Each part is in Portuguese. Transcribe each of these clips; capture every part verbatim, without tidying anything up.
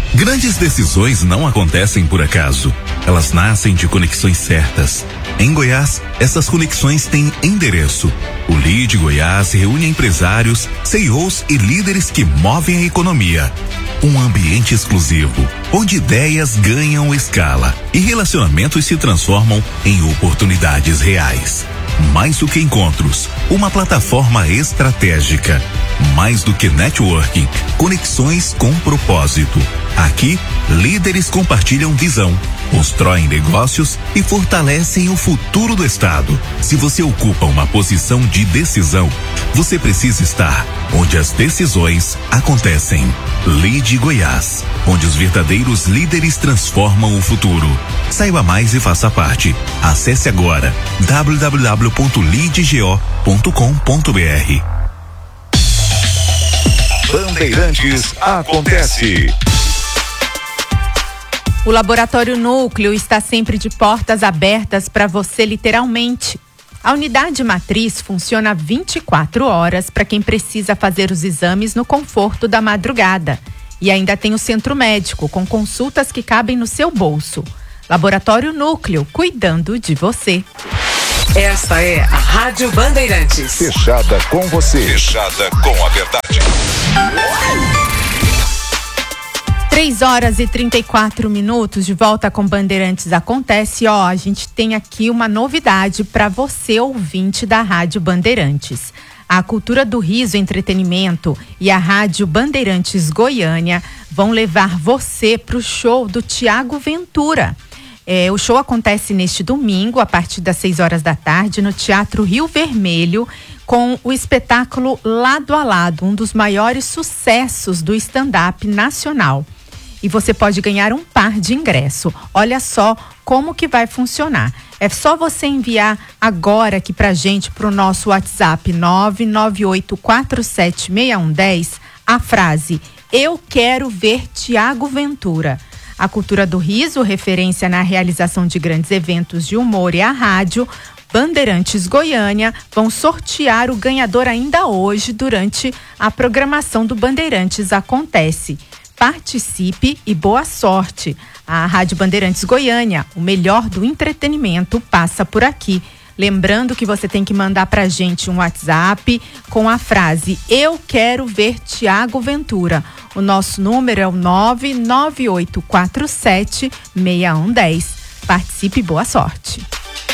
Grandes decisões não acontecem por acaso. Elas nascem de conexões certas. Em Goiás, essas conexões têm endereço. O Lead Goiás reúne empresários, C E Os e líderes que movem a economia. Um ambiente exclusivo, onde ideias ganham escala e relacionamentos se transformam em oportunidades reais. Mais do que encontros, uma plataforma estratégica. Mais do que networking, conexões com propósito. Aqui, líderes compartilham visão, constroem negócios e fortalecem o futuro do estado. Se você ocupa uma posição de decisão, você precisa estar onde as decisões acontecem. Lead Goiás, onde os verdadeiros líderes transformam o futuro. Saiba mais e faça parte. Acesse agora w w w ponto lead go ponto com ponto b r. Bandeirantes acontece. O Laboratório Núcleo está sempre de portas abertas para você, literalmente. A unidade matriz funciona vinte e quatro horas para quem precisa fazer os exames no conforto da madrugada. E ainda tem o centro médico, com consultas que cabem no seu bolso. Laboratório Núcleo, cuidando de você. Esta é a Rádio Bandeirantes. Fechada com você. Fechada com a verdade. três horas e trinta e quatro minutos, de volta com Bandeirantes Acontece. Ó, a gente tem aqui uma novidade para você, ouvinte da Rádio Bandeirantes. A Cultura do Riso Entretenimento e a Rádio Bandeirantes Goiânia vão levar você para o show do Tiago Ventura. É, o show acontece neste domingo, a partir das seis horas da tarde, no Teatro Rio Vermelho, com o espetáculo Lado a Lado, um dos maiores sucessos do stand-up nacional. E você pode ganhar um par de ingresso. Olha só como que vai funcionar. É só você enviar agora aqui pra gente, pro nosso WhatsApp nove nove oito quatro sete seis um um zero, a frase "Eu quero ver Tiago Ventura". A Cultura do Riso, referência na realização de grandes eventos de humor, e a rádio Bandeirantes Goiânia vão sortear o ganhador ainda hoje durante a programação do Bandeirantes Acontece. Participe e boa sorte. A Rádio Bandeirantes Goiânia, o melhor do entretenimento, passa por aqui. Lembrando que você tem que mandar pra gente um WhatsApp com a frase "Eu quero ver Tiago Ventura". O nosso número é o nove nove oito quatro sete seis um um zero. Participe e boa sorte.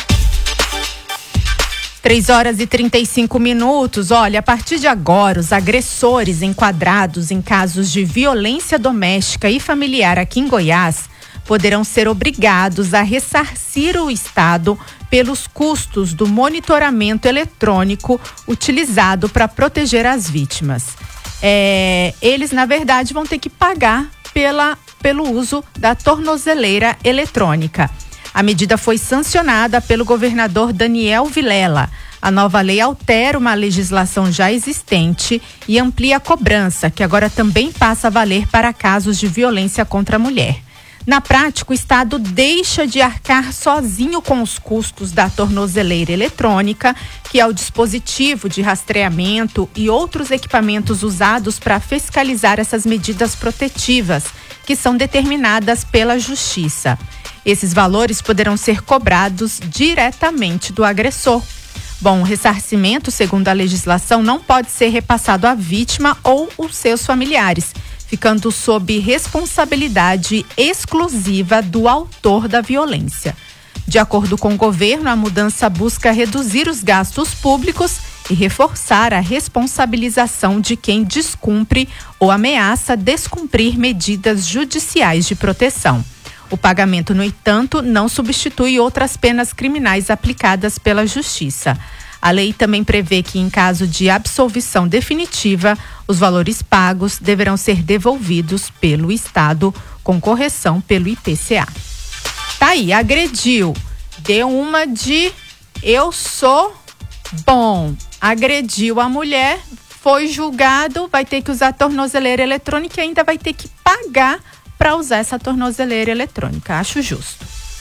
três horas e trinta e cinco minutos. Olha, a partir de agora, os agressores enquadrados em casos de violência doméstica e familiar aqui em Goiás poderão ser obrigados a ressarcir o Estado pelos custos do monitoramento eletrônico utilizado para proteger as vítimas. É, eles, na verdade, vão ter que pagar pela, pelo uso da tornozeleira eletrônica. A medida foi sancionada pelo governador Daniel Vilela. A nova lei altera uma legislação já existente e amplia a cobrança, que agora também passa a valer para casos de violência contra a mulher. Na prática, o Estado deixa de arcar sozinho com os custos da tornozeleira eletrônica, que é o dispositivo de rastreamento e outros equipamentos usados para fiscalizar essas medidas protetivas, que são determinadas pela Justiça. Esses valores poderão ser cobrados diretamente do agressor. Bom, o ressarcimento, segundo a legislação, não pode ser repassado à vítima ou os seus familiares, ficando sob responsabilidade exclusiva do autor da violência. De acordo com o governo, a mudança busca reduzir os gastos públicos e reforçar a responsabilização de quem descumpre ou ameaça descumprir medidas judiciais de proteção. O pagamento, no entanto, não substitui outras penas criminais aplicadas pela Justiça. A lei também prevê que, em caso de absolvição definitiva, os valores pagos deverão ser devolvidos pelo Estado, com correção pelo I P C A. Tá aí, agrediu. Deu uma de "eu sou bom". Agrediu a mulher, foi julgado, vai ter que usar tornozeleira eletrônica e ainda vai ter que pagar para usar essa tornozeleira eletrônica. Acho justo.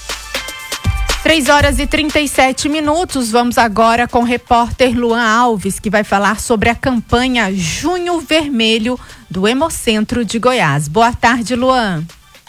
três horas e trinta e sete minutos. Vamos agora com o repórter Luan Alves, que vai falar sobre a campanha Junho Vermelho do Hemocentro de Goiás. Boa tarde, Luan.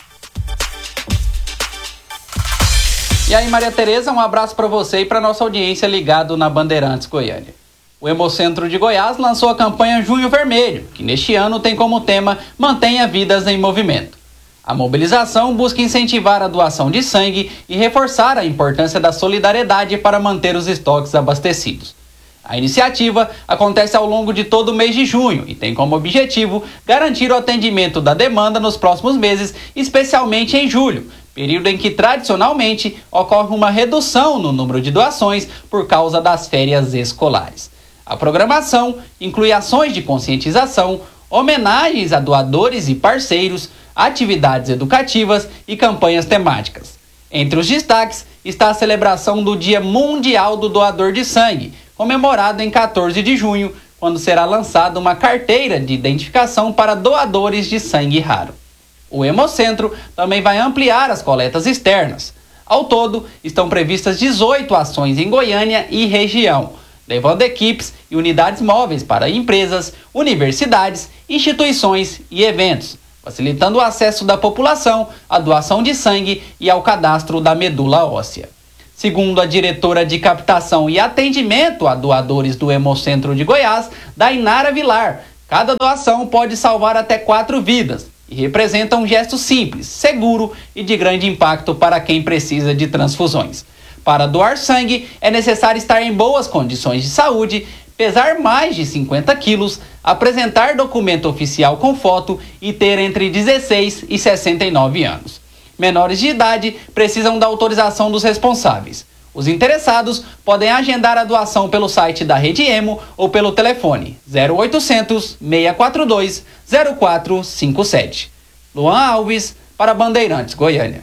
E aí, Maria Tereza, um abraço para você e para nossa audiência ligado na Bandeirantes Goiânia. O Hemocentro de Goiás lançou a campanha Junho Vermelho, que neste ano tem como tema Mantenha Vidas em Movimento. A mobilização busca incentivar a doação de sangue e reforçar a importância da solidariedade para manter os estoques abastecidos. A iniciativa acontece ao longo de todo o mês de junho e tem como objetivo garantir o atendimento da demanda nos próximos meses, especialmente em julho, período em que tradicionalmente ocorre uma redução no número de doações por causa das férias escolares. A programação inclui ações de conscientização, homenagens a doadores e parceiros, atividades educativas e campanhas temáticas. Entre os destaques está a celebração do Dia Mundial do Doador de Sangue, comemorado em quatorze de junho, quando será lançada uma carteira de identificação para doadores de sangue raro. O Hemocentro também vai ampliar as coletas externas. Ao todo, estão previstas dezoito ações em Goiânia e região, levando equipes e unidades móveis para empresas, universidades, instituições e eventos, facilitando o acesso da população à doação de sangue e ao cadastro da medula óssea. Segundo a diretora de captação e atendimento a doadores do Hemocentro de Goiás, Dainara Vilar, cada doação pode salvar até quatro vidas e representa um gesto simples, seguro e de grande impacto para quem precisa de transfusões. Para doar sangue, é necessário estar em boas condições de saúde, pesar mais de cinquenta quilos, apresentar documento oficial com foto e ter entre dezesseis e sessenta e nove anos. Menores de idade precisam da autorização dos responsáveis. Os interessados podem agendar a doação pelo site da Rede Hemo ou pelo telefone zero oitocentos, seis quatro dois, zero quatro cinco sete. Luan Alves, para Bandeirantes Goiânia.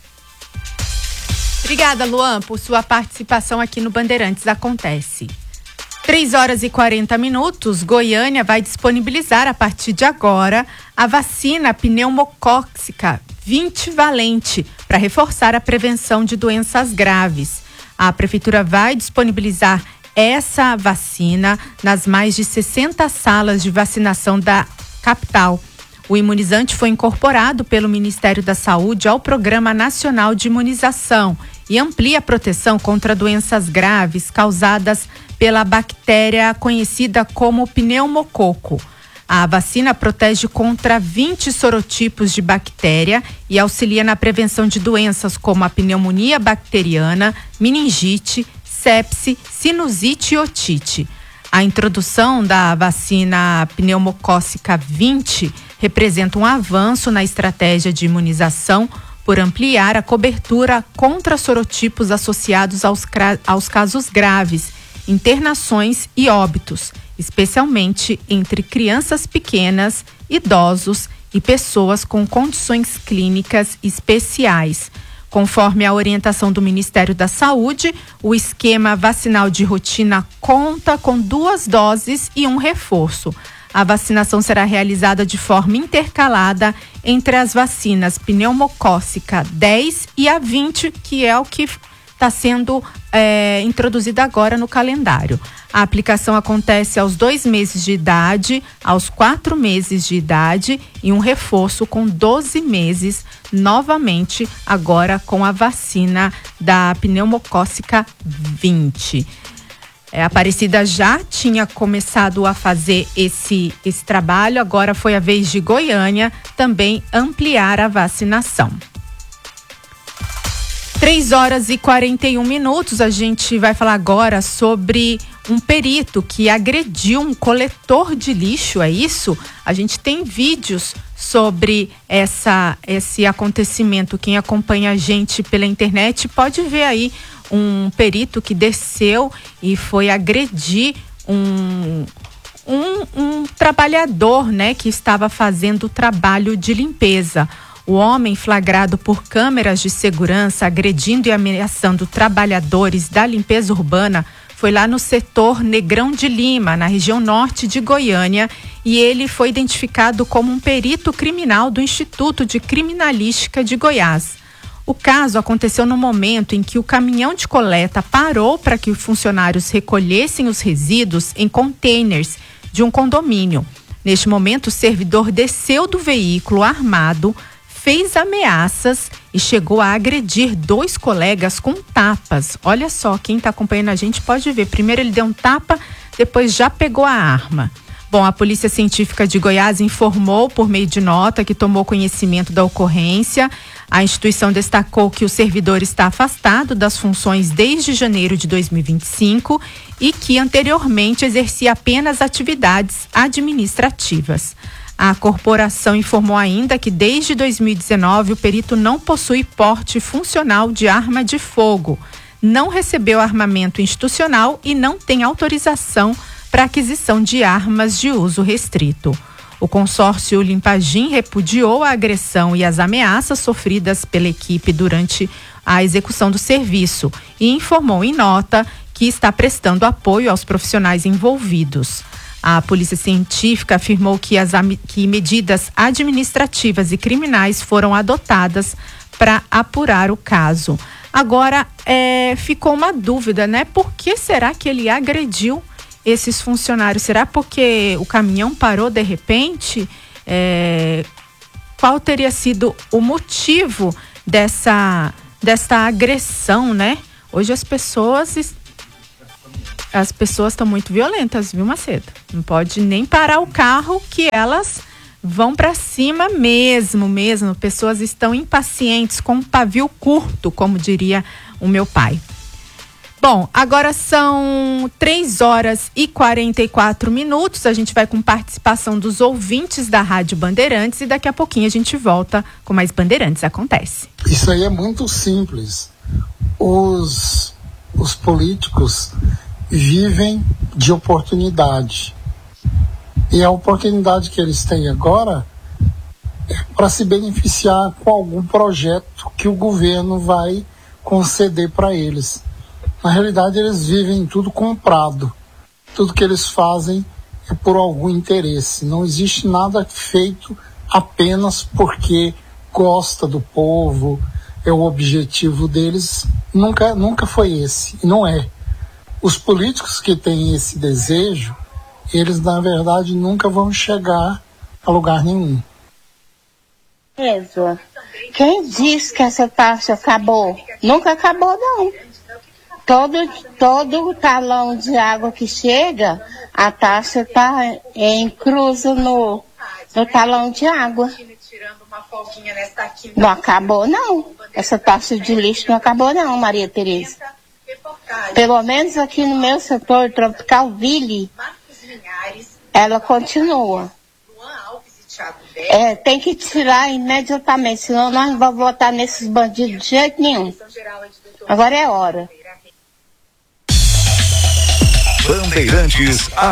Obrigada, Luan, por sua participação aqui no Bandeirantes Acontece. três horas e quarenta minutos, Goiânia vai disponibilizar a partir de agora a vacina pneumocócica vinte valente para reforçar a prevenção de doenças graves. A Prefeitura vai disponibilizar essa vacina nas mais de sessenta salas de vacinação da capital. O imunizante foi incorporado pelo Ministério da Saúde ao Programa Nacional de Imunização e amplia a proteção contra doenças graves causadas pela bactéria conhecida como pneumococo. A vacina protege contra vinte sorotipos de bactéria e auxilia na prevenção de doenças como a pneumonia bacteriana, meningite, sepse, sinusite e otite. A introdução da vacina pneumocócica vinte representa um avanço na estratégia de imunização por ampliar a cobertura contra sorotipos associados aos, aos casos graves, internações e óbitos, especialmente entre crianças pequenas, idosos e pessoas com condições clínicas especiais. Conforme a orientação do Ministério da Saúde, o esquema vacinal de rotina conta com duas doses e um reforço. A vacinação será realizada de forma intercalada entre as vacinas pneumocócica dez e a vinte, que é o que está sendo é, introduzida agora no calendário. A aplicação acontece aos dois meses de idade, aos quatro meses de idade e um reforço com doze meses, novamente agora com a vacina da pneumocócica vinte. É, a Aparecida já tinha começado a fazer esse, esse trabalho, agora foi a vez de Goiânia também ampliar a vacinação. três horas e quarenta e um minutos, a gente vai falar agora sobre um perito que agrediu um coletor de lixo, é isso? A gente tem vídeos sobre essa, esse acontecimento. Quem acompanha a gente pela internet pode ver aí um perito que desceu e foi agredir um, um, um trabalhador, né, que estava fazendo o trabalho de limpeza. O homem, flagrado por câmeras de segurança agredindo e ameaçando trabalhadores da limpeza urbana, foi lá no setor Negrão de Lima, na região norte de Goiânia, e ele foi identificado como um perito criminal do Instituto de Criminalística de Goiás. O caso aconteceu no momento em que o caminhão de coleta parou para que os funcionários recolhessem os resíduos em containers de um condomínio. Neste momento, o servidor desceu do veículo armado, fez ameaças e chegou a agredir dois colegas com tapas. Olha só, quem está acompanhando a gente pode ver. Primeiro ele deu um tapa, depois já pegou a arma. Bom, a Polícia Científica de Goiás informou por meio de nota que tomou conhecimento da ocorrência. A instituição destacou que o servidor está afastado das funções desde janeiro de dois mil e vinte e cinco e que anteriormente exercia apenas atividades administrativas. A corporação informou ainda que desde dois mil e dezenove o perito não possui porte funcional de arma de fogo, não recebeu armamento institucional e não tem autorização para aquisição de armas de uso restrito. O consórcio Limpagim repudiou a agressão e as ameaças sofridas pela equipe durante a execução do serviço e informou em nota que está prestando apoio aos profissionais envolvidos. A Polícia Científica afirmou que, as, que medidas administrativas e criminais foram adotadas para apurar o caso. Agora, é, ficou uma dúvida, né? Por que será que ele agrediu esses funcionários? Será porque o caminhão parou de repente? É, qual teria sido o motivo dessa, dessa agressão, né? Hoje as pessoas as pessoas estão muito violentas, viu, Macedo? Não pode nem parar o carro que elas vão para cima mesmo, mesmo. Pessoas estão impacientes, com um pavio curto, como diria o meu pai. Bom, agora são três horas e quarenta e quatro minutos. A gente vai com participação dos ouvintes da Rádio Bandeirantes e daqui a pouquinho a gente volta com mais Bandeirantes Acontece. Isso aí é muito simples. Os, os políticos vivem de oportunidade. E a oportunidade que eles têm agora é para se beneficiar com algum projeto que o governo vai conceder para eles. Na realidade, eles vivem tudo comprado. Tudo que eles fazem é por algum interesse. Não existe nada feito apenas porque gosta do povo, é o objetivo deles. Nunca, nunca foi esse, e não é. Os políticos que têm esse desejo, eles, na verdade, nunca vão chegar a lugar nenhum. Mesmo. Quem diz que essa taxa acabou? Nunca acabou, não. Todo, todo talão de água que chega, a taxa está em cruzo no, no talão de água. Não acabou, não. Essa taxa de lixo não acabou, não, Maria Tereza. Pelo menos aqui no meu setor, Tropical Ville, ela continua. É, tem que tirar imediatamente, senão nós não vamos votar nesses bandidos de jeito nenhum. Agora é hora. Bandeirantes